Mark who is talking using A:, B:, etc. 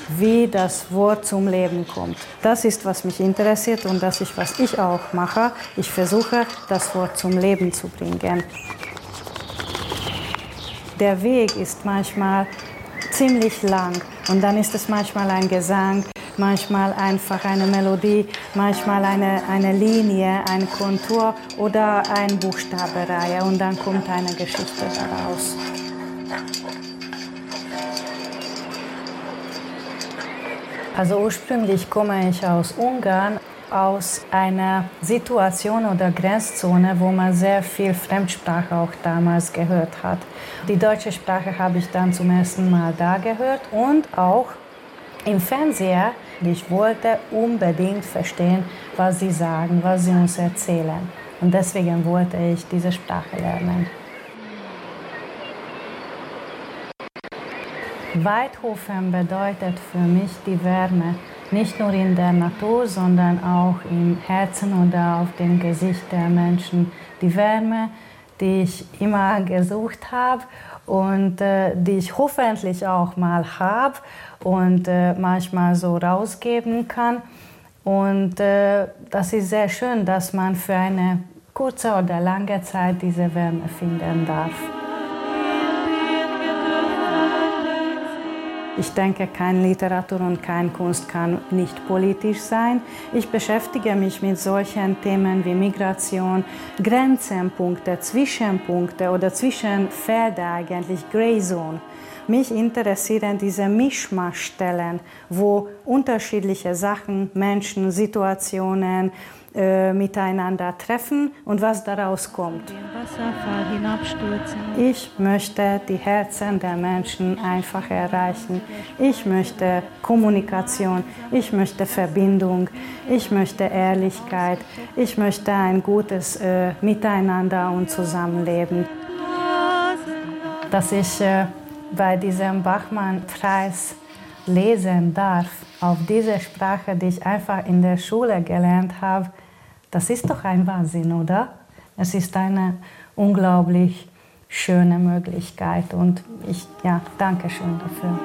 A: wie das Wort zum Leben kommt. Das ist, was mich interessiert und was ich auch mache. Ich versuche, das Wort zum Leben zu bringen. Der Weg ist manchmal ziemlich lang und dann ist es manchmal ein Gesang, manchmal einfach eine Melodie, manchmal eine Linie, eine Kontur oder eine Buchstabenreihe und dann kommt eine Geschichte daraus. Also ursprünglich komme ich aus Ungarn, aus einer Situation oder Grenzzone, wo man sehr viel Fremdsprache auch damals gehört hat. Die deutsche Sprache habe ich dann zum ersten Mal da gehört und auch im Fernseher. Ich wollte unbedingt verstehen, was sie sagen, was sie uns erzählen. Und deswegen wollte ich diese Sprache lernen. Weidhofen bedeutet für mich die Wärme, nicht nur in der Natur, sondern auch im Herzen oder auf dem Gesicht der Menschen. Die Wärme, die ich immer gesucht habe und die ich hoffentlich auch mal habe und manchmal so rausgeben kann. Und das ist sehr schön, dass man für eine kurze oder lange Zeit diese Wärme finden darf. Ich denke, keine Literatur und keine Kunst kann nicht politisch sein. Ich beschäftige mich mit solchen Themen wie Migration, Grenzenpunkte, Zwischenpunkte oder Zwischenfelder eigentlich, Grey Zone. Mich interessieren diese Mischmaschstellen, wo unterschiedliche Sachen, Menschen, Situationen miteinander treffen und was daraus kommt. Ich möchte die Herzen der Menschen einfach erreichen. Ich möchte Kommunikation, ich möchte Verbindung, ich möchte Ehrlichkeit, ich möchte ein gutes Miteinander und Zusammenleben. Dass ich bei diesem Bachmann-Preis lesen darf, auf diese Sprache, die ich einfach in der Schule gelernt habe, das ist doch ein Wahnsinn, oder? Es ist eine unglaublich schöne Möglichkeit und danke schön dafür.